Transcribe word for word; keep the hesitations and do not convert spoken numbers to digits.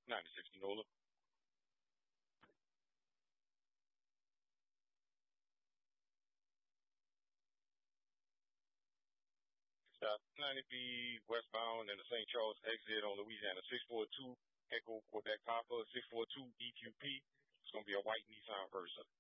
ninety sixty Nola. Stop ninety B westbound in the Saint Charles exit on Louisiana six four two Echo Quebec Papa six four two E Q P. It's going to be a white Nissan Versa.